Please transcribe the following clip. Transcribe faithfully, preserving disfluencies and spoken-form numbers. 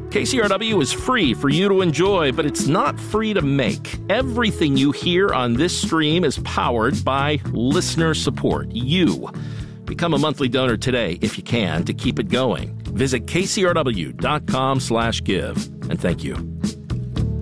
K C R W is free for you to enjoy, but it's not free to make. Everything you hear on this stream is powered by listener support. You. Become a monthly donor today, if you can, to keep it going. Visit kcrw.com slash give. And thank you.